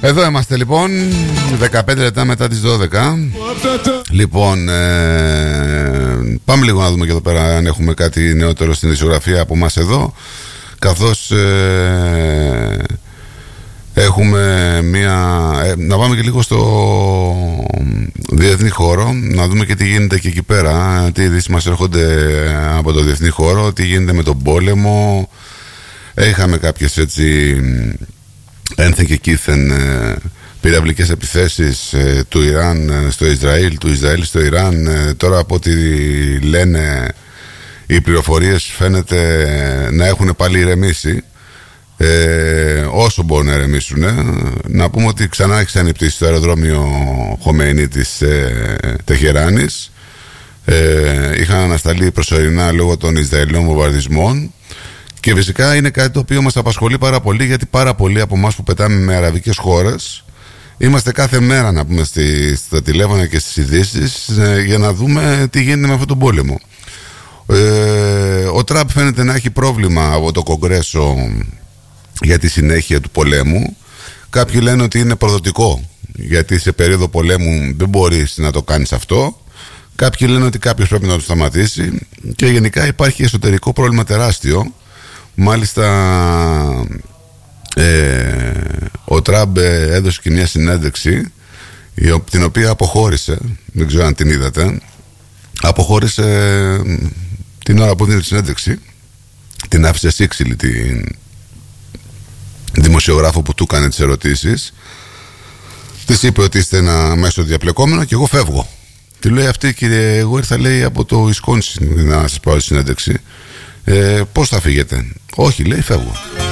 Εδώ είμαστε λοιπόν, 15 λεπτά μετά τις 12. Λοιπόν, πάμε λίγο να δούμε και εδώ πέρα αν έχουμε κάτι νεότερο στην ισογραφία από μας εδώ. Καθώς έχουμε να πάμε και λίγο στο διεθνή χώρο, να δούμε και τι γίνεται και εκεί πέρα, τι ειδήσεις μας έρχονται από το διεθνή χώρο, τι γίνεται με τον πόλεμο. Είχαμε κάποιες έτσι ένθεν και κήθεν πυραυλικές επιθέσεις του Ιράν στο Ισραήλ, του Ισραήλ στο Ιράν. Τώρα από ό,τι λένε οι πληροφορίες φαίνεται να έχουν πάλι ηρεμήσει, όσο μπορούν να ηρεμήσουν. Να πούμε ότι ξανά έχει ανυπτήσει το αεροδρόμιο Χομεϊνί της Τεχεράνης. Είχαν ανασταλεί προσωρινά λόγω των Ισραηλινών βομβαρδισμών. Και φυσικά είναι κάτι το οποίο μας απασχολεί πάρα πολύ, γιατί πάρα πολλοί από εμάς που πετάμε με αραβικές χώρες είμαστε κάθε μέρα, να πούμε, στα τηλέφωνα και στις ειδήσεις για να δούμε τι γίνεται με αυτόν τον πόλεμο. Ο Τραμπ φαίνεται να έχει πρόβλημα από το Κογκρέσο για τη συνέχεια του πολέμου. Κάποιοι λένε ότι είναι προδοτικό, γιατί σε περίοδο πολέμου δεν μπορείς να το κάνεις αυτό. Κάποιοι λένε ότι κάποιος πρέπει να το σταματήσει. Και γενικά υπάρχει εσωτερικό πρόβλημα τεράστιο. Μάλιστα ο Τραμπ έδωσε και μια συνέντευξη την οποία αποχώρησε, δεν ξέρω αν την είδατε. Αποχώρησε την ώρα που δίνει τη συνέντευξη. Την άφησε σύξυλη την δημοσιογράφο που του έκανε τις ερωτήσεις. Της είπε ότι είστε ένα μέσο διαπλεκόμενο και εγώ φεύγω. Τη λέει αυτή, κύριε, εγώ ήρθα, λέει, από το Wisconsin να σας πάω στη συνέντευξη. Πώς θα φύγετε? Όχι, λέει, φεύγω.